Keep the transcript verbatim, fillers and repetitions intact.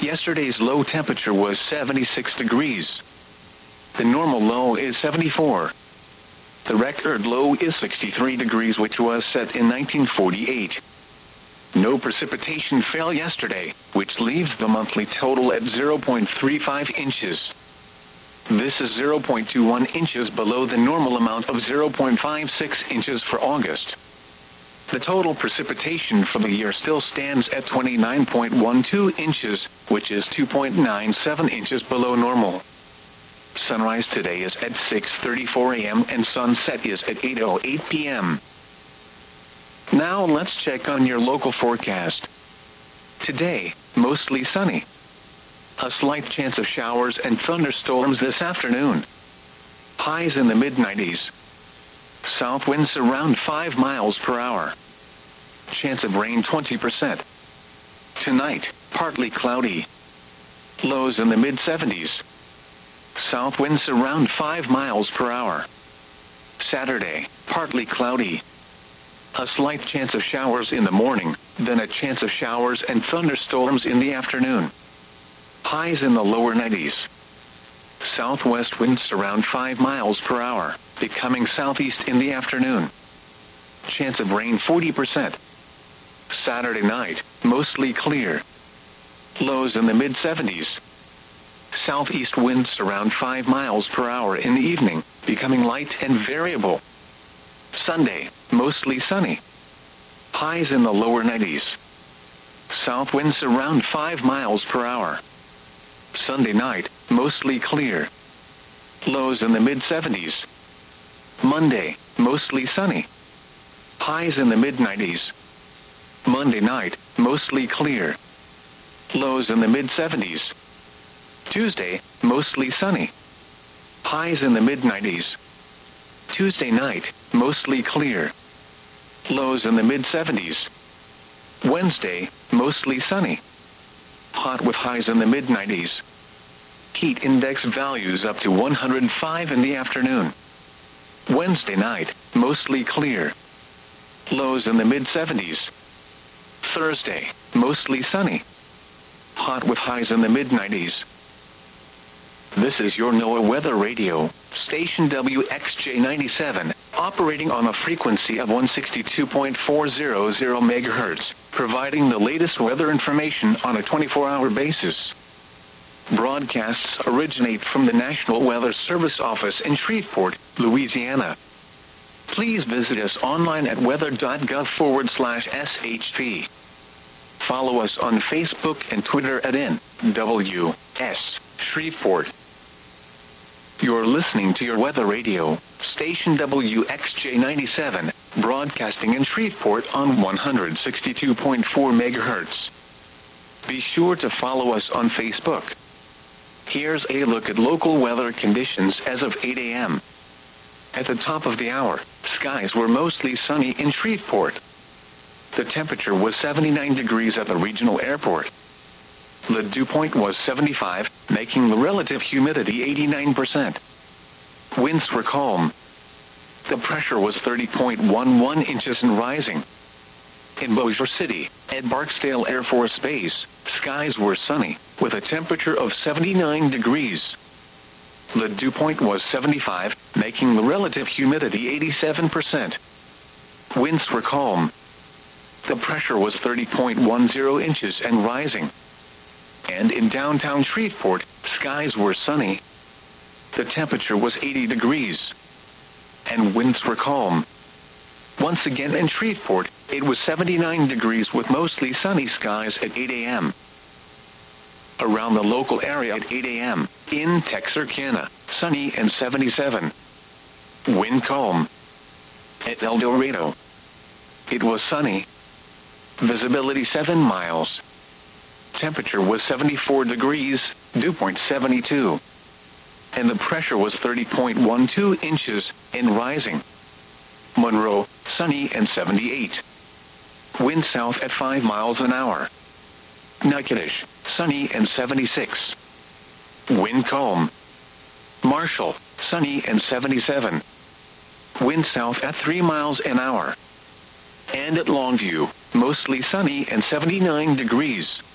Yesterday's low temperature was seventy-six degrees. The normal low is seventy-four. The record low is sixty-three degrees, which was set in nineteen forty-eight. No precipitation fell yesterday, which leaves the monthly total at zero point three five inches. This is zero point two one inches below the normal amount of zero point five six inches for August. The total precipitation for the year still stands at twenty-nine point one two inches, which is two point nine seven inches below normal. Sunrise today is at six thirty-four a m and sunset is at eight oh eight p m Now let's check on your local forecast. Today, mostly sunny. A slight chance of showers and thunderstorms this afternoon. Highs in the mid nineties. South winds around five miles per hour. Chance of rain twenty percent. Tonight, partly cloudy. Lows in the mid seventies. South winds around five miles per hour. Saturday, partly cloudy. A slight chance of showers in the morning, then a chance of showers and thunderstorms in the afternoon. Highs in the lower nineties. Southwest winds around five miles per hour, becoming southeast in the afternoon. Chance of rain forty percent. Saturday night, mostly clear. Lows in the mid seventies. Southeast winds around five miles per hour in the evening, becoming light and variable. Sunday, mostly sunny. Highs in the lower nineties. South winds around five miles per hour. Sunday night, mostly clear. Lows in the mid seventies. Monday, mostly sunny. Highs in the mid nineties. Monday night, mostly clear. Lows in the mid seventies. Tuesday, mostly sunny. Highs in the mid nineties. Tuesday night, mostly clear. Lows in the mid seventies. Wednesday, mostly sunny. Hot with highs in the mid nineties. Heat index values up to one hundred five in the afternoon. Wednesday night, mostly clear. Lows in the mid seventies. Thursday, mostly sunny. Hot with highs in the mid nineties. This is your NOAA Weather Radio, station W X J ninety-seven, operating on a frequency of one sixty-two point four hundred megahertz, providing the latest weather information on a twenty-four hour basis. Broadcasts originate from the National Weather Service office in Shreveport, Louisiana. Please visit us online at weather.gov forward slash SHP. Follow us on Facebook and Twitter at N W S Shreveport. You're listening to your Weather Radio, station W X J ninety-seven, broadcasting in Shreveport on one sixty-two point four megahertz. Be sure to follow us on Facebook. Here's a look at local weather conditions as of eight a m At the top of the hour, skies were mostly sunny in Shreveport. The temperature was seventy-nine degrees at the regional airport. The dew point was seventy-five, making the relative humidity eighty-nine percent. Winds were calm. The pressure was thirty point one one inches and rising. In Bossier City, at Barksdale Air Force Base, skies were sunny, with a temperature of seventy-nine degrees. The dew point was seventy-five, making the relative humidity eighty-seven percent. Winds were calm. The pressure was thirty point one zero inches and rising. And in downtown Shreveport, skies were sunny. The temperature was eighty degrees. And winds were calm. Once again in Shreveport, it was seventy-nine degrees with mostly sunny skies at eight a m Around the local area at eight a m, in Texarkana, sunny and seventy-seven. Wind calm. At El Dorado, it was sunny. Visibility seven miles. Temperature was seventy-four degrees, dew point seventy-two. And the pressure was thirty point one two inches, and rising. Monroe, sunny and seventy-eight. Wind south at five miles an hour. Natchitoches, sunny and seventy-six. Wind calm. Marshall, sunny and seventy-seven. Wind south at three miles an hour. And at Longview, mostly sunny and seventy-nine degrees.